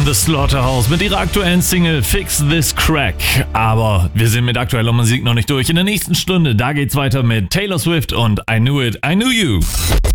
The Slaughterhouse mit ihrer aktuellen Single Fix This Crack. Aber wir sind mit aktueller Musik noch nicht durch. In der nächsten Stunde, da geht's weiter mit Taylor Swift und I Knew It, I Knew You.